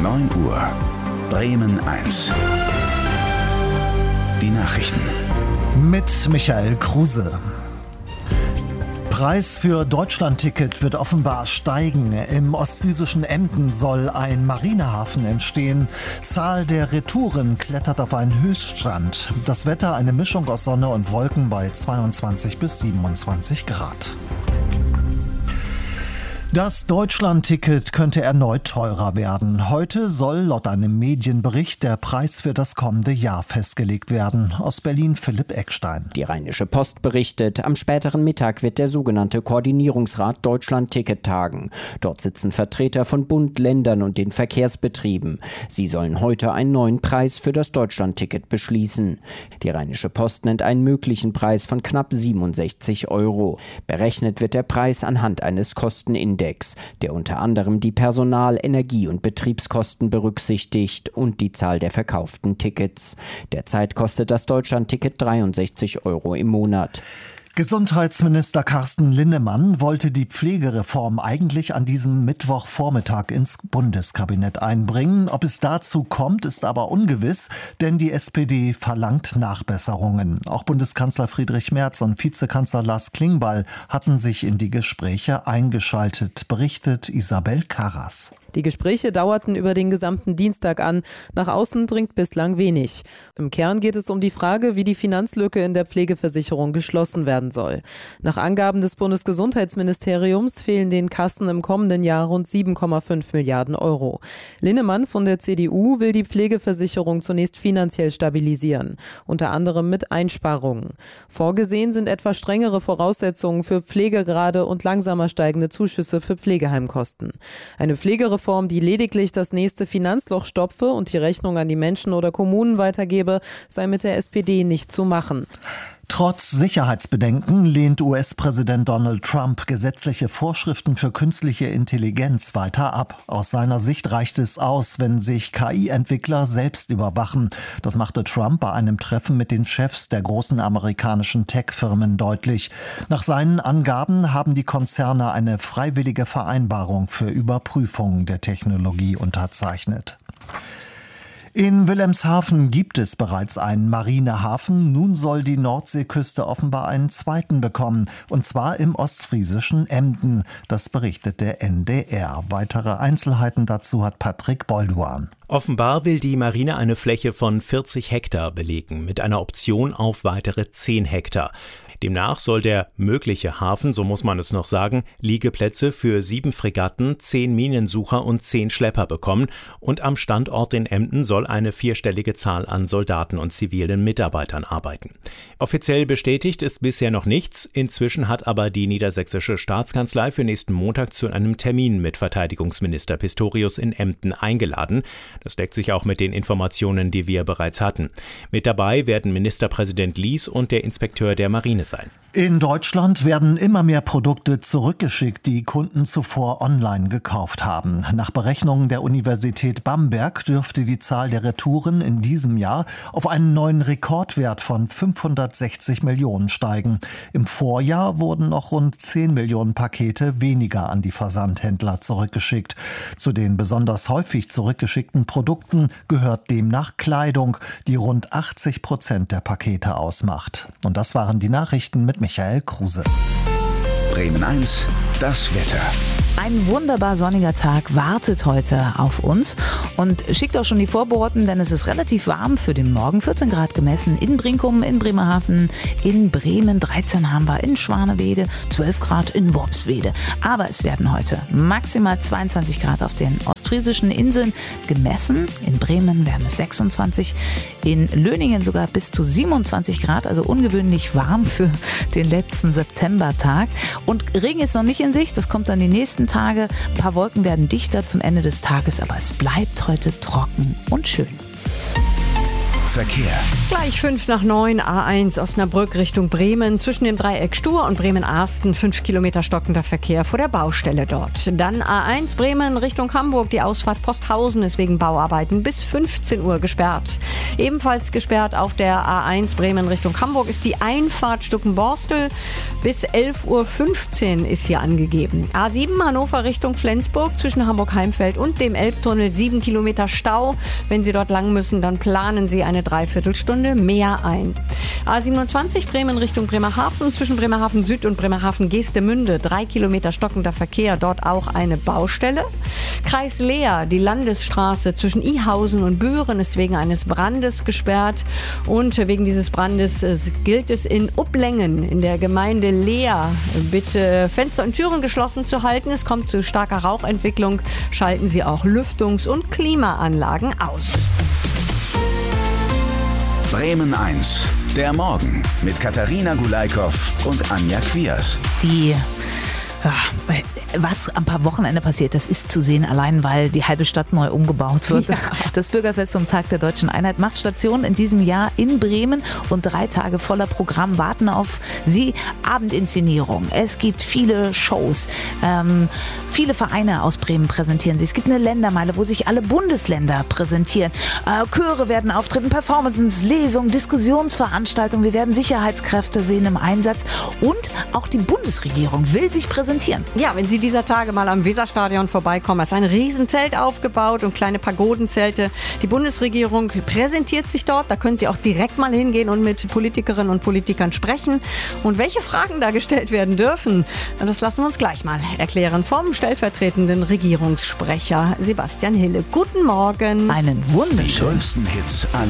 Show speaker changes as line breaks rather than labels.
9 Uhr. Bremen 1. Die Nachrichten.
Mit Michael Kruse. Preis für Deutschlandticket wird offenbar steigen. Im ostfriesischen Emden soll ein Marinehafen entstehen. Zahl der Retouren klettert auf einen Höchststand. Das Wetter eine Mischung aus Sonne und Wolken bei 22 bis 27 Grad. Das Deutschlandticket könnte erneut teurer werden. Heute soll laut einem Medienbericht der Preis für das kommende Jahr festgelegt werden. Aus Berlin Philipp Eckstein.
Die Rheinische Post berichtet, am späteren Mittag wird der sogenannte Koordinierungsrat Deutschlandticket tagen. Dort sitzen Vertreter von Bund, Ländern und den Verkehrsbetrieben. Sie sollen heute einen neuen Preis für das Deutschlandticket beschließen. Die Rheinische Post nennt einen möglichen Preis von knapp 67 €. Berechnet wird der Preis anhand eines Kostenindex, der unter anderem die Personal-, Energie- und Betriebskosten berücksichtigt und die Zahl der verkauften Tickets. Derzeit kostet das Deutschlandticket 63 € im Monat.
Gesundheitsminister Carsten Linnemann wollte die Pflegereform eigentlich an diesem Mittwochvormittag ins Bundeskabinett einbringen. Ob es dazu kommt, ist aber ungewiss, denn die SPD verlangt Nachbesserungen. Auch Bundeskanzler Friedrich Merz und Vizekanzler Lars Klingbeil hatten sich in die Gespräche eingeschaltet, berichtet Isabel Karras.
Die Gespräche dauerten über den gesamten Dienstag an. Nach außen dringt bislang wenig. Im Kern geht es um die Frage, wie die Finanzlücke in der Pflegeversicherung geschlossen werden soll. Nach Angaben des Bundesgesundheitsministeriums fehlen den Kassen im kommenden Jahr rund 7,5 Milliarden €. Linnemann von der CDU will die Pflegeversicherung zunächst finanziell stabilisieren, unter anderem mit Einsparungen. Vorgesehen sind etwa strengere Voraussetzungen für Pflegegrade und langsamer steigende Zuschüsse für Pflegeheimkosten. Eine Pflegereform, die lediglich das nächste Finanzloch stopfe und die Rechnung an die Menschen oder Kommunen weitergebe, sei mit der SPD nicht zu machen.
Trotz Sicherheitsbedenken lehnt US-Präsident Donald Trump gesetzliche Vorschriften für künstliche Intelligenz weiter ab. Aus seiner Sicht reicht es aus, wenn sich KI-Entwickler selbst überwachen. Das machte Trump bei einem Treffen mit den Chefs der großen amerikanischen Tech-Firmen deutlich. Nach seinen Angaben haben die Konzerne eine freiwillige Vereinbarung für Überprüfung der Technologie unterzeichnet. In Wilhelmshaven gibt es bereits einen Marinehafen. Nun soll die Nordseeküste offenbar einen zweiten bekommen, und zwar im ostfriesischen Emden. Das berichtet der NDR. Weitere Einzelheiten dazu hat Patrick Bolduan.
Offenbar will die Marine eine Fläche von 40 Hektar belegen, mit einer Option auf weitere 10 Hektar. Demnach soll der mögliche Hafen, so muss man es noch sagen, Liegeplätze für 7 Fregatten, 10 Minensucher und 10 Schlepper bekommen, und am Standort in Emden soll eine 4-stellige Zahl an Soldaten und zivilen Mitarbeitern arbeiten. Offiziell bestätigt ist bisher noch nichts, inzwischen hat aber die niedersächsische Staatskanzlei für nächsten Montag zu einem Termin mit Verteidigungsminister Pistorius in Emden eingeladen. Das deckt sich auch mit den Informationen, die wir bereits hatten. Mit dabei werden Ministerpräsident Lies und der Inspekteur der Marine sein.
In Deutschland werden immer mehr Produkte zurückgeschickt, die Kunden zuvor online gekauft haben. Nach Berechnungen der Universität Bamberg dürfte die Zahl der Retouren in diesem Jahr auf einen neuen Rekordwert von 560 Millionen steigen. Im Vorjahr wurden noch rund 10 Millionen Pakete weniger an die Versandhändler zurückgeschickt. Zu den besonders häufig zurückgeschickten Produkten gehört demnach Kleidung, die rund 80% der Pakete ausmacht. Und das waren die Nachrichten mit Michael Kruse.
Bremen 1, das Wetter.
Ein wunderbar sonniger Tag wartet heute auf uns und schickt auch schon die Vorboten, denn es ist relativ warm für den Morgen. 14 Grad gemessen in Brinkum, in Bremerhaven, in Bremen, 13 haben wir in Schwanewede, 12 Grad in Worpswede. Aber es werden heute maximal 22 Grad auf den ostfriesischen Inseln gemessen. In Bremen werden es 26, in Löningen sogar bis zu 27 Grad, also ungewöhnlich warm für den letzten Septembertag. Und Regen ist noch nicht in Sicht, das kommt dann die nächsten Tage. Ein paar Wolken werden dichter zum Ende des Tages, aber es bleibt heute trocken und schön.
Verkehr.
Gleich 8:55 A1 Osnabrück Richtung Bremen. Zwischen dem Dreieck Stur und Bremen-Arsten 5 Kilometer stockender Verkehr vor der Baustelle dort. Dann A1 Bremen Richtung Hamburg. Die Ausfahrt Posthausen ist wegen Bauarbeiten bis 15 Uhr gesperrt. Ebenfalls gesperrt auf der A1 Bremen Richtung Hamburg ist die Einfahrt Stuckenborstel. Bis 11:15 Uhr ist hier angegeben. A7 Hannover Richtung Flensburg zwischen Hamburg-Heimfeld und dem Elbtunnel 7 Kilometer Stau. Wenn Sie dort lang müssen, dann planen Sie eine Dreiviertelstunde mehr ein. A27 Bremen Richtung Bremerhaven zwischen Bremerhaven Süd und Bremerhaven Geestemünde 3 Kilometer stockender Verkehr, dort auch eine Baustelle. Kreis Leer, die Landesstraße zwischen Ihausen und Büren ist wegen eines Brandes gesperrt und wegen dieses Brandes gilt es in Uplengen in der Gemeinde Leer bitte Fenster und Türen geschlossen zu halten. Es kommt zu starker Rauchentwicklung. Schalten Sie auch Lüftungs- und Klimaanlagen aus.
Bremen 1. Der Morgen mit Katharina Gulaikow und Anja Kwiers.
Was am paar Wochenende passiert, das ist zu sehen, allein weil die halbe Stadt neu umgebaut wird. Ja. Das Bürgerfest zum Tag der Deutschen Einheit macht Station in diesem Jahr in Bremen und 3 Tage voller Programm warten auf Sie. Abendinszenierung, es gibt viele Shows, viele Vereine aus Bremen präsentieren sich. Es gibt eine Ländermeile, wo sich alle Bundesländer präsentieren. Chöre werden auftreten, Performances, Lesungen, Diskussionsveranstaltungen. Wir werden Sicherheitskräfte sehen im Einsatz und auch die Bundesregierung will sich präsentieren.
Ja, wenn Sie dieser Tage mal am Weserstadion vorbeikommen, ist ein Riesenzelt aufgebaut und kleine Pagodenzelte. Die Bundesregierung präsentiert sich dort. Da können Sie auch direkt mal hingehen und mit Politikerinnen und Politikern sprechen. Und welche Fragen da gestellt werden dürfen, das lassen wir uns gleich mal erklären vom stellvertretenden Regierungssprecher Sebastian Hille. Guten Morgen.
Einen wunderschönen.
Die größten Hits